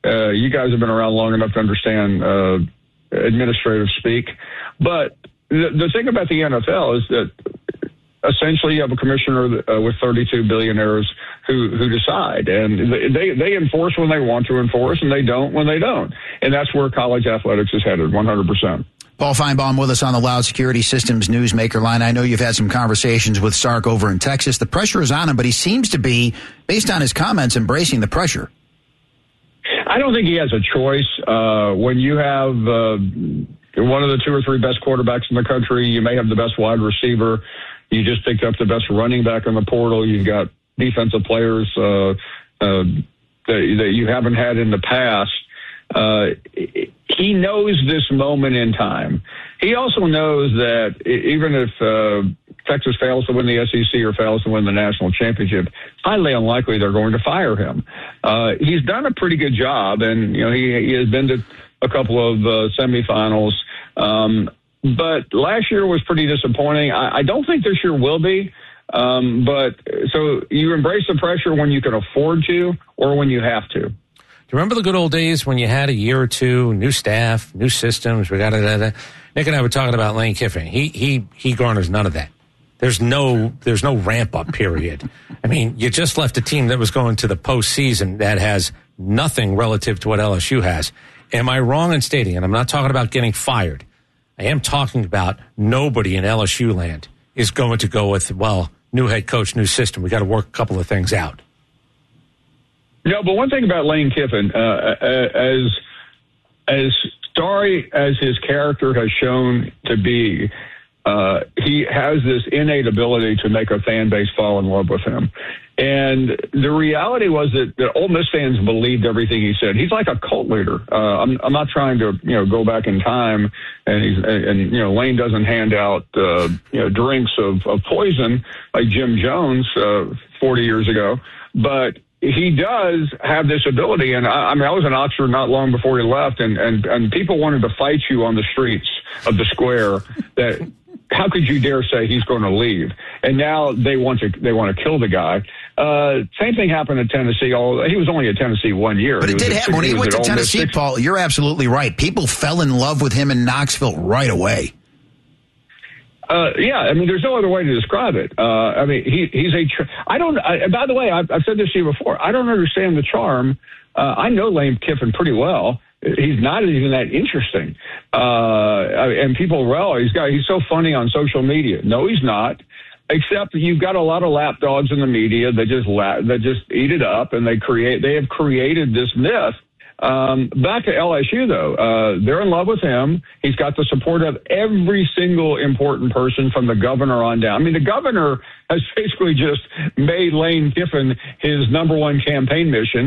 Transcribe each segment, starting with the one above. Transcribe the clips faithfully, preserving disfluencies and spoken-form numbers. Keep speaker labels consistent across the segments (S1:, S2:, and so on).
S1: Uh, you guys have been around long enough to understand uh, administrative speak. But the, the thing about the N F L is that essentially you have a commissioner uh, with thirty-two billionaires who, who decide. And they, they enforce when they want to enforce, and they don't when they don't. And that's where college athletics is headed, one hundred percent.
S2: Paul Feinbaum with us on the Loud Security Systems Newsmaker line. I know you've had some conversations with Sark over in Texas. The pressure is on him, but he seems to be, based on his comments, embracing the pressure.
S1: I don't think he has a choice. Uh, when you have uh, one of the two or three best quarterbacks in the country, you may have the best wide receiver. You just picked up the best running back in the portal. You've got defensive players uh, uh, that, that you haven't had in the past. Uh, he knows this moment in time. He also knows that even if uh, Texas fails to win the S E C or fails to win the national championship, highly unlikely they're going to fire him. Uh, he's done a pretty good job, and you know he, he has been to a couple of uh, semifinals. Um, but last year was pretty disappointing. I, I don't think this year will be. Um, but so you embrace the pressure when you can afford to, or when you have to.
S3: Do you remember the good old days when you had a year or two, new staff, new systems? We got it. Nick and I were talking about Lane Kiffin. He he he garners none of that. There's no there's no ramp up period. I mean, you just left a team that was going to the postseason that has nothing relative to what L S U has. Am I wrong in stating? And I'm not talking about getting fired. I am talking about nobody in L S U land is going to go with, well, new head coach, new system. We got to work a couple of things out.
S1: No, but one thing about Lane Kiffin, uh, as as sorry as his character has shown to be, uh, he has this innate ability to make a fan base fall in love with him. And the reality was that the Ole Miss fans believed everything he said. He's like a cult leader. Uh, I'm, I'm not trying to, you know, go back in time, and he's, and you know, Lane doesn't hand out, uh, you know, drinks of, of poison like Jim Jones uh, forty years ago, but he does have this ability. And I, I mean, I was in Oxford not long before he left, and, and, and people wanted to fight you on the streets of the square that how could you dare say he's going to leave? And now they want to, they want to kill the guy. Uh, same thing happened at Tennessee. All he was only at Tennessee one year.
S2: But it did happen when he went to Tennessee, Paul. You're absolutely right. People fell in love with him in Knoxville right away.
S1: Uh, yeah, I mean, there's no other way to describe it. Uh, I mean, he, he's a, tr- I don't, I, by the way, I've, I've said this to you before. I don't understand the charm. Uh, I know Lane Kiffin pretty well. He's not even that interesting. Uh, and people, well, he's got, he's so funny on social media. No, he's not. Except you've got a lot of lapdogs in the media that just la- that just eat it up, and they create, they have created this myth. Um, back to L S U, though, uh, they're in love with him. He's got the support of every single important person from the governor on down. I mean, the governor has basically just made Lane Kiffin his number one campaign mission.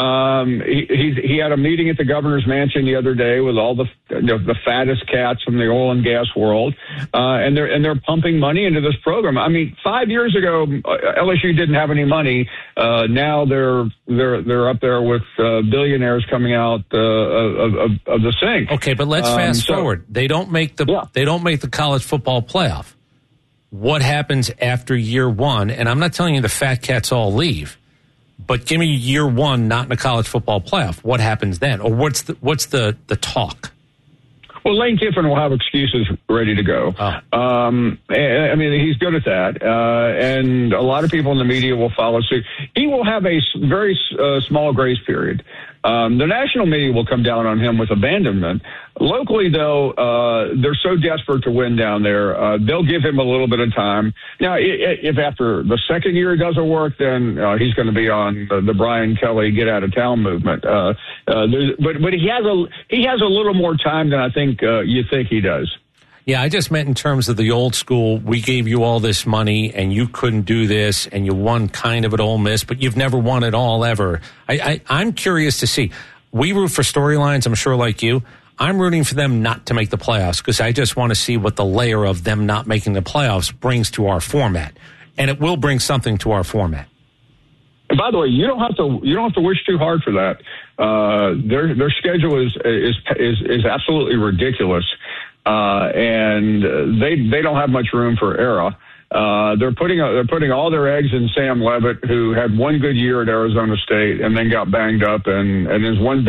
S1: Um, he, he, he had a meeting at the governor's mansion the other day with all the you know, the fattest cats from the oil and gas world, uh, and they're and they're pumping money into this program. I mean, five years ago, L S U didn't have any money. Uh, now they're they're they're up there with uh, billionaires coming out uh, of, of, of the sink.
S3: Okay, but let's fast um, so, forward. They don't make the yeah. they don't make the college football playoff. What happens after year one? And I'm not telling you the fat cats all leave, but give me year one not in a college football playoff. What happens then? Or what's the what's the, the talk?
S1: Well, Lane Kiffin will have excuses ready to go. Oh. Um, I mean, he's good at that. Uh, and a lot of people in the media will follow suit. He will have a very uh, small grace period. Um, the national media will come down on him with abandonment. Locally, though, uh, they're so desperate to win down there, uh, they'll give him a little bit of time. Now, if after the second year it doesn't work, then uh, he's going to be on the, the Brian Kelly get out of town movement. Uh, uh, but but he has a he has a little more time than I think uh, you think he does.
S3: Yeah, I just meant in terms of the old school, we gave you all this money and you couldn't do this and you won kind of at Ole Miss, but you've never won it all ever. I, I, I'm curious to see. We root for storylines, I'm sure like you. I'm rooting for them not to make the playoffs because I just want to see what the layer of them not making the playoffs brings to our format. And it will bring something to our format.
S1: And by the way, you don't have to you don't have to wish too hard for that. Uh, their their schedule is is is, is absolutely ridiculous. Uh, and they they don't have much room for error. Uh, they're putting they're putting all their eggs in Sam Levitt, who had one good year at Arizona State and then got banged up and and is one.